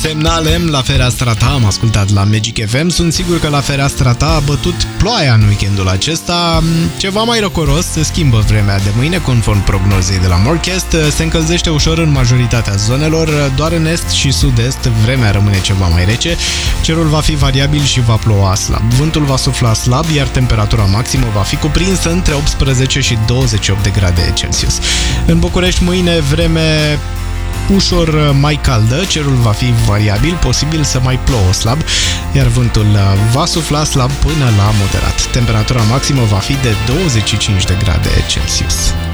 Semnale la fereastra ta, am ascultat la Magic FM. Sunt sigur că la fereastra ta a bătut ploaia în weekendul acesta. Ceva mai răcoros, se schimbă vremea de mâine, conform prognozei de la Morchest. Se încălzește ușor în majoritatea zonelor, doar în est și sud-est vremea rămâne ceva mai rece. Cerul va fi variabil și va ploua slab. Vântul va sufla slab, iar temperatura maximă va fi cuprinsă între 18 și 28 de grade Celsius. În București mâine vreme ușor mai caldă, cerul va fi variabil, posibil să mai plouă slab, iar vântul va sufla slab până la moderat. Temperatura maximă va fi de 25 de grade Celsius.